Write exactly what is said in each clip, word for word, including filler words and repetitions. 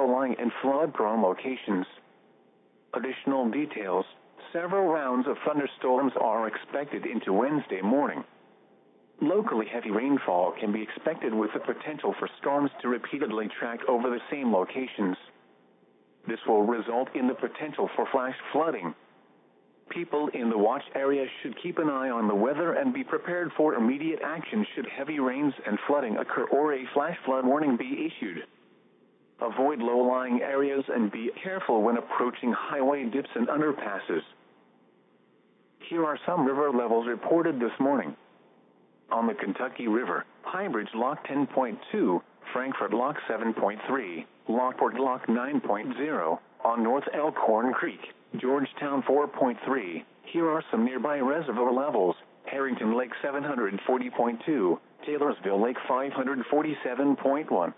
low-lying and flood-prone locations. Additional details: several rounds of thunderstorms are expected into Wednesday morning. Locally heavy rainfall can be expected with the potential for storms to repeatedly track over the same locations. This will result in the potential for flash flooding. People in the watch area should keep an eye on the weather and be prepared for immediate action should heavy rains and flooding occur or a flash flood warning be issued. Avoid low-lying areas and be careful when approaching highway dips and underpasses. Here are some river levels reported this morning. On the Kentucky River, Highbridge Lock ten point two, Frankfort Lock seven point three, Lockport Lock nine point zero, on North Elkhorn Creek, Georgetown four point three. Here are some nearby reservoir levels: Harrington Lake seven hundred forty point two, Taylorsville Lake five hundred forty-seven point one.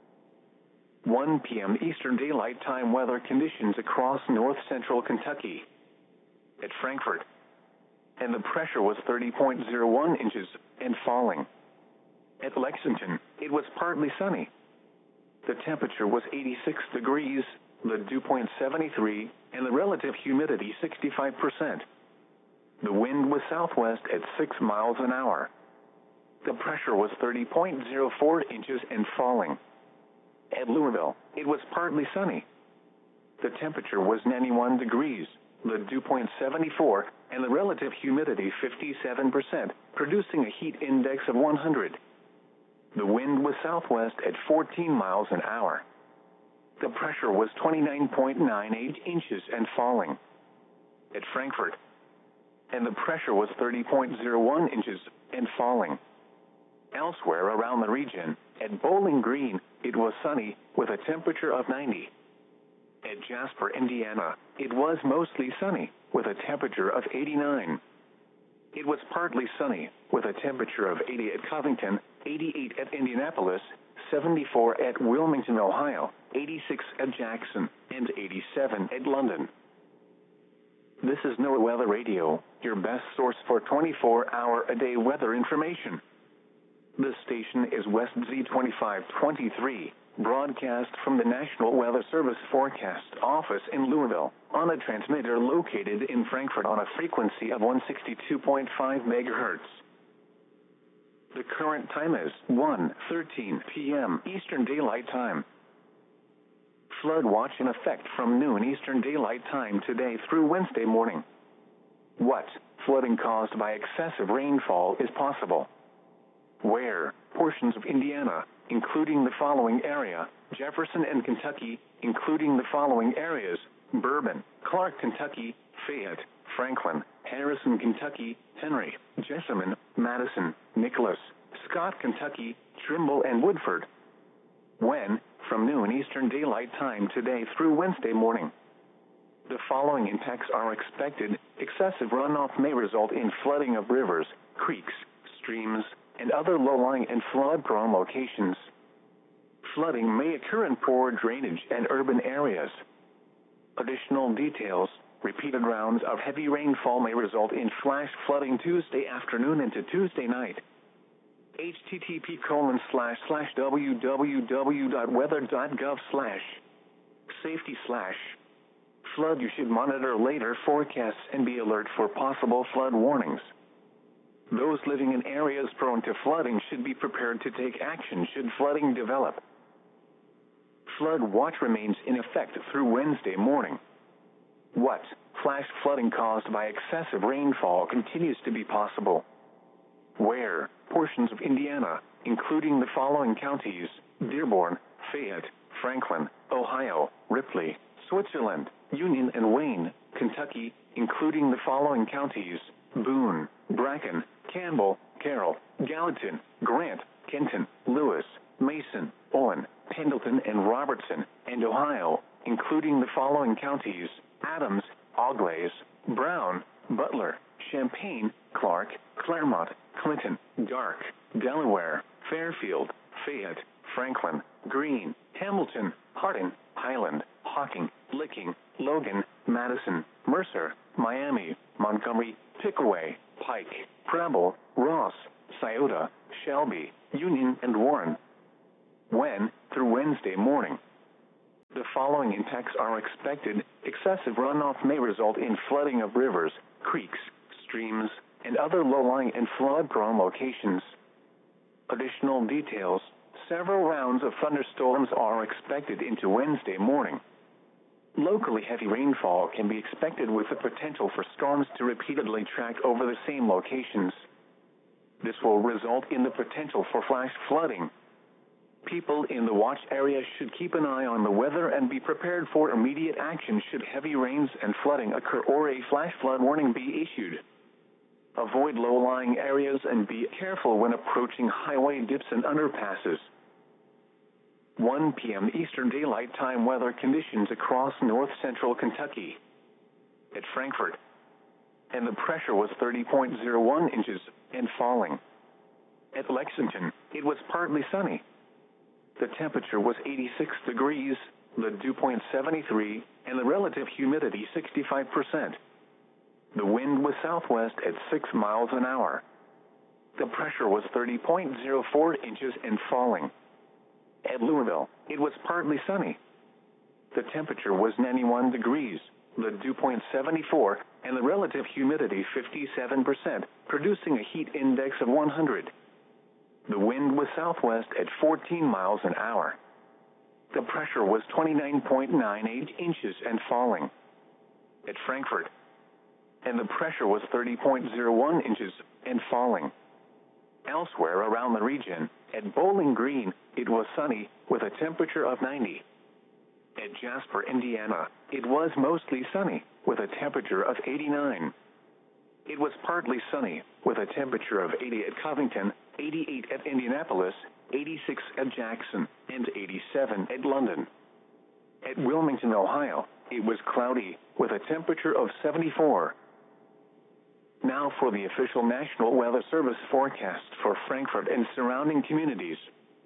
one p m Eastern Daylight Time weather conditions across north central Kentucky. At Frankfort, and the pressure was thirty point zero one inches and falling. At Lexington, it was partly sunny. The temperature was eighty-six degrees, the dew point seventy-three, and the relative humidity sixty-five percent. The wind was southwest at six miles an hour. The pressure was thirty point zero four inches and falling. At Louisville, it was partly sunny. The temperature was ninety-one degrees, the dew point seventy-four, and the relative humidity fifty-seven percent, producing a heat index of one hundred. The wind was southwest at fourteen miles an hour. The pressure was twenty-nine point nine eight inches and falling. At Frankfort, and the pressure was thirty point zero one inches and falling. Elsewhere around the region, at Bowling Green, it was sunny with a temperature of ninety. At Jasper, Indiana, it was mostly sunny with a temperature of eighty-nine. It was partly sunny with a temperature of eighty at Covington, eighty-eight at Indianapolis, seventy-four at Wilmington, Ohio, eighty-six at Jackson, and eighty-seven at London. This is NOAA Weather Radio, your best source for twenty-four hour a day weather information. This station is West Z twenty-five twenty-three, broadcast from the National Weather Service Forecast Office in Louisville, on a transmitter located in Frankfort on a frequency of one sixty-two point five megahertz. The current time is one thirteen p m Eastern Daylight Time. Flood watch in effect from noon Eastern Daylight Time today through Wednesday morning. What flooding caused by excessive rainfall is possible? Where portions of Indiana, including the following area: Jefferson and Kentucky, including the following areas: Bourbon, Clark, Kentucky, Fayette, Franklin, Harrison, Kentucky, Henry, Jessamine, Madison, Nicholas, Scott, Kentucky, Trimble, and Woodford. When? From noon Eastern Daylight Time today through Wednesday morning. The following impacts are expected. Excessive runoff may result in flooding of rivers, creeks, streams, and other low-lying and flood-prone locations. Flooding may occur in poor drainage and urban areas. Additional details: repeated rounds of heavy rainfall may result in flash flooding Tuesday afternoon into Tuesday night. H T T P colon slash slash www.weather.gov slash safety slash flood. You should monitor later forecasts and be alert for possible flood warnings. Those living in areas prone to flooding should be prepared to take action should flooding develop. Flood watch remains in effect through Wednesday morning. What flash flooding caused by excessive rainfall continues to be possible? Where portions of Indiana, including the following counties: Dearborn, Fayette, Franklin, Ohio, Ripley, Switzerland, Union, and Wayne, Kentucky, including the following counties: Boone, Bracken, Campbell, Carroll, Gallatin, Grant, Kenton, Lewis, Mason, Owen, Pendleton, and Robertson, and Ohio, including the following counties: Adams, Auglaize, Brown, Butler, Champaign, Clark, Claremont, Clinton, Dark, Delaware, Fairfield, Fayette, Franklin, Greene, Hamilton, Hardin, Highland, Hocking, Licking, Logan, Madison, Mercer, Miami, Montgomery, Pickaway, Pike, Preble, Ross, Scioto, Shelby, Union, and Warren. When? Through Wednesday morning. The following impacts are expected. Excessive runoff may result in flooding of rivers, creeks, streams, and other low-lying and flood-prone locations. Additional details: several rounds of thunderstorms are expected into Wednesday morning. Locally heavy rainfall can be expected with the potential for storms to repeatedly track over the same locations. This will result in the potential for flash flooding. People in the watch area should keep an eye on the weather and be prepared for immediate action should heavy rains and flooding occur or a flash flood warning be issued. Avoid low-lying areas and be careful when approaching highway dips and underpasses. one p m Eastern Daylight Time weather conditions across north-central Kentucky. At Frankfort, and the pressure was thirty point zero one inches and falling. At Lexington, it was partly sunny. The temperature was eighty-six degrees, the dew point seventy-three, and the relative humidity sixty-five percent. The wind was southwest at six miles an hour. The pressure was thirty point zero four inches and falling. At Louisville, it was partly sunny. The temperature was ninety-one degrees, the dew point seventy-four, and the relative humidity fifty-seven percent, producing a heat index of one hundred. The wind was southwest at fourteen miles an hour. The pressure was twenty-nine point nine eight inches and falling. At Frankfort, and the pressure was thirty point zero one inches and falling. Elsewhere around the region, at Bowling Green, it was sunny with a temperature of ninety. At Jasper, Indiana, it was mostly sunny with a temperature of eighty-nine. It was partly sunny with a temperature of eighty at Covington, eighty-eight at Indianapolis, eighty-six at Jackson, and eighty-seven at London. At Wilmington, Ohio, it was cloudy with a temperature of seventy-four. Now for the official National Weather Service forecast for Frankfort and surrounding communities.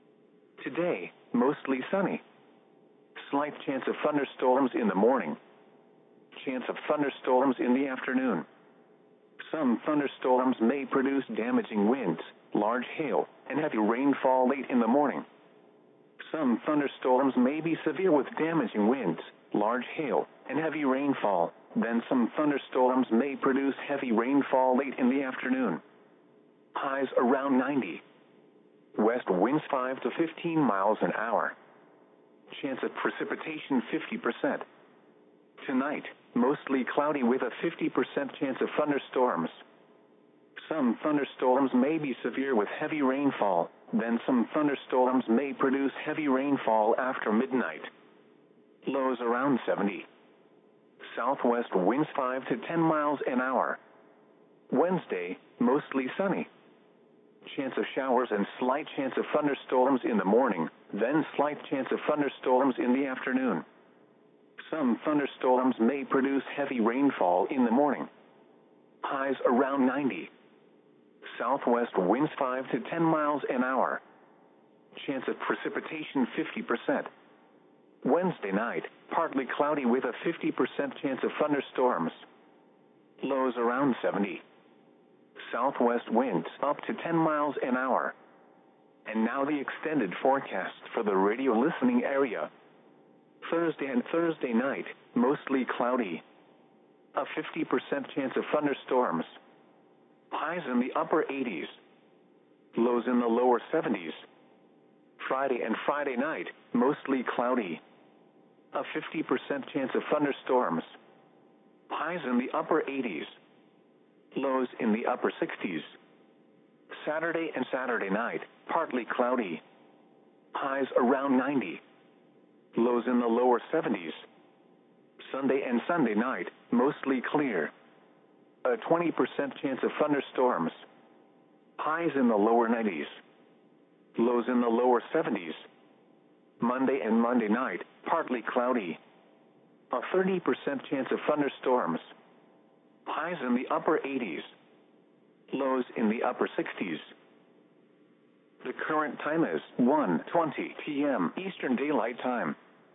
Today, mostly sunny. Slight chance of thunderstorms in the morning. Chance of thunderstorms in the afternoon. Some thunderstorms may produce damaging winds, large hail, and heavy rainfall late in the morning. Some thunderstorms may be severe with damaging winds, large hail, and heavy rainfall. Then some thunderstorms may produce heavy rainfall late in the afternoon. Highs around ninety. West winds five to fifteen miles an hour. Chance of precipitation fifty percent. Tonight, mostly cloudy with a fifty percent chance of thunderstorms. Some thunderstorms may be severe with heavy rainfall. Then some thunderstorms may produce heavy rainfall after midnight. Lows around seventy. Southwest winds five to ten miles an hour. Wednesday, mostly sunny. Chance of showers and slight chance of thunderstorms in the morning, then slight chance of thunderstorms in the afternoon. Some thunderstorms may produce heavy rainfall in the morning. Highs around ninety. Southwest winds five to ten miles an hour. Chance of precipitation fifty percent. Wednesday night, partly cloudy with a fifty percent chance of thunderstorms. Lows around seventy. Southwest winds up to ten miles an hour. And now the extended forecast for the radio listening area. Thursday and Thursday night, mostly cloudy. A fifty percent chance of thunderstorms. Highs in the upper eighties. Lows in the lower seventies. Friday and Friday night, mostly cloudy. A fifty percent chance of thunderstorms. Highs in the upper eighties. Lows in the upper sixties. Saturday and Saturday night, partly cloudy. Highs around ninety. Lows in the lower seventies. Sunday and Sunday night, mostly clear. A twenty percent chance of thunderstorms. Highs in the lower nineties. Lows in the lower seventies. Monday and Monday night, partly cloudy. A thirty percent chance of thunderstorms. Highs in the upper eighties. Lows in the upper sixties. The current time is one twenty p m Eastern Daylight Time.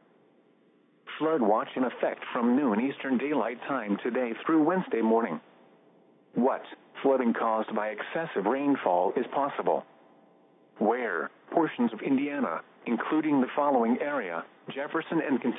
Flood watch in effect from noon Eastern Daylight Time today through Wednesday morning. What flooding caused by excessive rainfall is possible? Where portions of Indiana, including the following area, Jefferson and Kentucky,